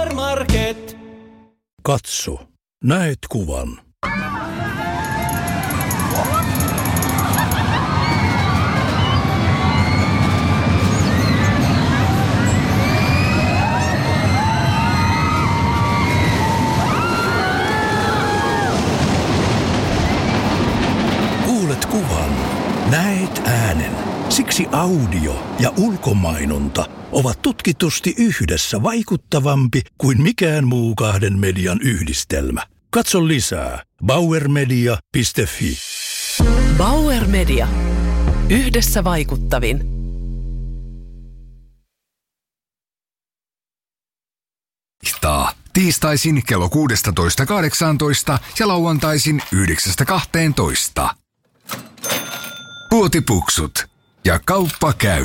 Market. Katso, näet kuvan. Kuulet kuvan, näet äänen. Siksi audio ja ulkomainonta ovat tutkitusti yhdessä vaikuttavampi kuin mikään muu kahden median yhdistelmä. Katso lisää bauermedia.fi. Bauer Media. Yhdessä vaikuttavin. Tiistaisin kello 16.18 ja lauantaisin 9.12. Puotipuksut ja kauppa käy.